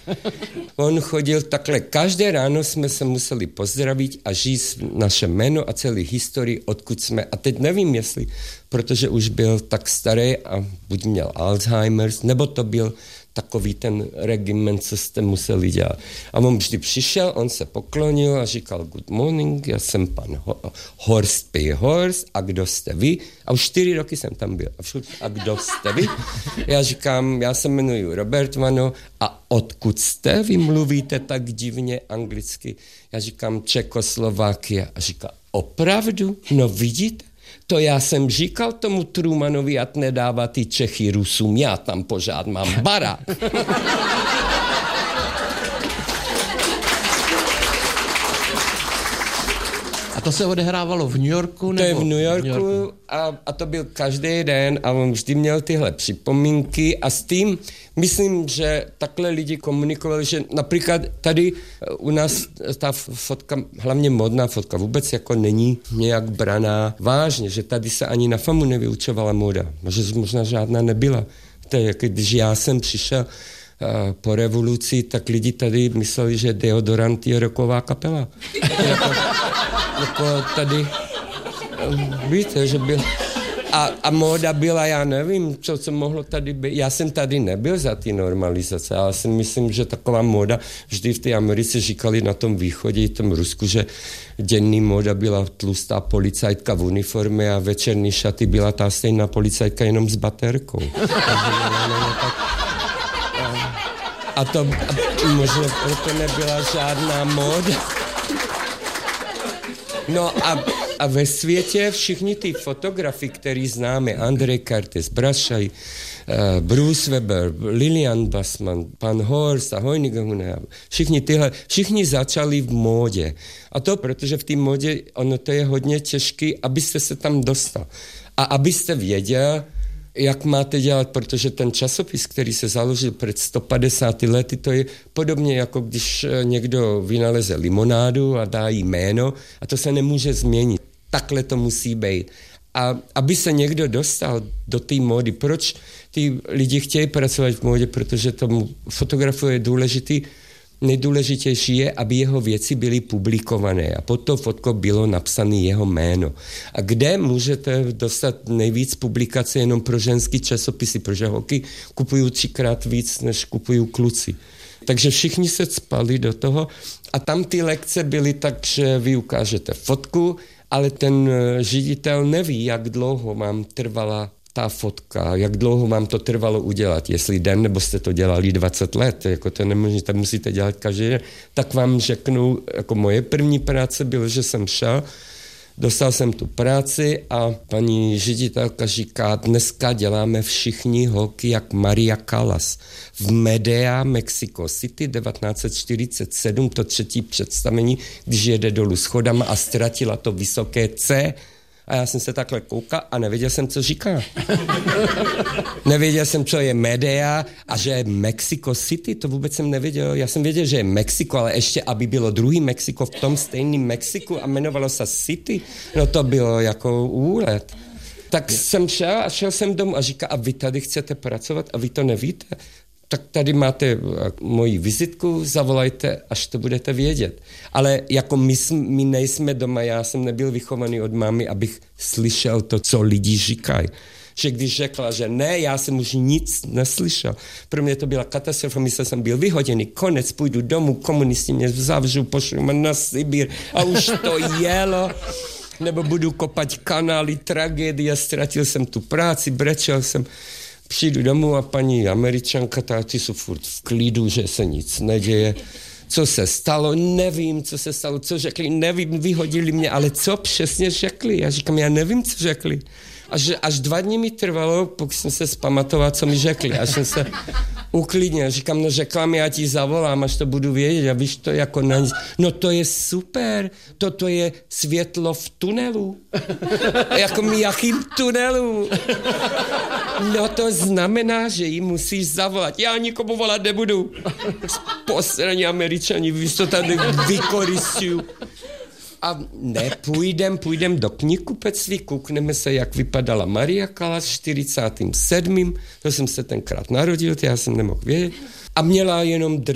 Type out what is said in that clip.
On chodil takhle, každé ráno jsme se museli pozdravit a říct naše jméno a celý historii, odkud jsme. A teď nevím, jestli, protože už byl tak starý a buď měl Alzheimer's, nebo to byl takový ten regiment, co jste museli dělat. A on vždy přišel, on se poklonil a říkal good morning, já jsem pan Horst P. Horst, a kdo jste vy? A už 4 roky jsem tam byl. A kdo jste vy? Já říkám, já se jmenuji Robert Vano a odkud jste? Vy mluvíte tak divně anglicky. Já říkám Čekoslovákia. A říká, opravdu? No vidíte? To já jsem říkal tomu Trumanovi, ať nedává ty Čechy Rusům, já tam pořád mám barák. A to se odehrávalo v New Yorku? To je v New Yorku a to byl každý den a on vždy měl tyhle připomínky a s tím myslím, že takhle lidi komunikovali, že například tady u nás ta fotka, hlavně modná fotka, vůbec jako není nějak braná vážně, že tady se ani na FAMu nevyučovala móda, možná žádná nebyla. To je, jako když já jsem přišel po revoluci, tak lidi tady mysleli, že Deodorant je rocková kapela. Jako tady, víte, že byl... A móda byla, já nevím, co mohlo tady být. Já jsem tady nebyl za ty normalizace, ale si myslím, že taková móda, vždy v té Americe říkali na tom východě i tom Rusku, že denní móda byla tlustá policajtka v uniformě a večerní šaty byla ta stejná policajtka jenom s baterkou. A to možná proto nebyla žádná móda. No a ve světě všichni ty fotografy, který známe, Andrej Kertész, Brassai, Bruce Weber, Lilian Bassmann, pan Horst a Hoyninga, všichni začali v módě. A to protože v té módě ono to je hodně těžké, abyste se tam dostal. A abyste věděl, jak máte dělat, protože ten časopis, který se založil před 150 lety, to je podobně jako když někdo vynaleze limonádu a dá jí jméno a to se nemůže změnit. Takhle to musí být. A aby se někdo dostal do té módy, proč ty lidi chtějí pracovat v módě, protože tomu fotografu je důležitý, nejdůležitější je, aby jeho věci byly publikované a pod to fotko bylo napsané jeho jméno. A kde můžete dostat nejvíc publikace jenom pro ženský časopisy, protože holky kupují 3krát víc, než kupují kluci. Takže všichni se cpali do toho a tam ty lekce byly tak, že vy ukážete fotku, ale ten ředitel neví, jak dlouho vám trvala ta fotka, jak dlouho vám to trvalo udělat, jestli den, nebo jste to dělali 20 let, jako to nemůžete, musíte dělat každý den, tak vám řeknu, jako moje první práce bylo, že jsem šel, dostal jsem tu práci a paní ředitelka říká, dneska děláme všichni holky jak Maria Callas v Medea, Mexico City, 1947, to 3. představení, když jede dolů schodama a ztratila to vysoké C. A já jsem se takhle koukal a nevěděl jsem, co říká. Nevěděl jsem, co je Medea a že je Mexico City, to vůbec jsem nevěděl. Já jsem věděl, že je Mexiko, ale ještě, aby bylo druhý Mexiko v tom stejném Mexiku a jmenovalo se City, no to bylo jako úlet. Tak jsem šel jsem domů a říká, a vy tady chcete pracovat a vy to nevíte? Tak tady máte moji vizitku, zavolajte, až to budete vědět. Ale jako my nejsme doma, já jsem nebyl vychovaný od mámy, abych slyšel to, co lidi říkají. Že když řekla, že ne, já jsem už nic neslyšel. Pro mě to byla katastrofa, myslel jsem, byl vyhoděný, konec, půjdu domů, komunisti mě zavřou, pošlu mě na Sibír a už to jelo. Nebo budu kopat kanály, tragédie, ztratil jsem tu práci, brečel jsem. Přijdu domů a paní Američanka, ty jsou furt v klidu, že se nic neděje. Co se stalo? Nevím, co se stalo. Co řekli? Nevím, vyhodili mě, ale co přesně řekli? Já říkám, já nevím, co řekli. Až 2 dny mi trvalo, pokud jsem se zpamatoval, co mi řekli. Až jsem se uklidnil. Říkám, no řekla mi, já ti zavolám, až to budu vědět. A víš to jako na nic. No to je super. Toto je světlo v tunelu. Jako mi jakým tunelu? No to znamená, že jí musíš zavolat. Já nikomu volat nebudu. Posraní Američani, vy to tady vykoristují. A ne, půjdem do knihkupectví, koukneme se, jak vypadala Maria Callas v 47. To jsem se tenkrát narodil, já jsem nemohl vědět. A měla jenom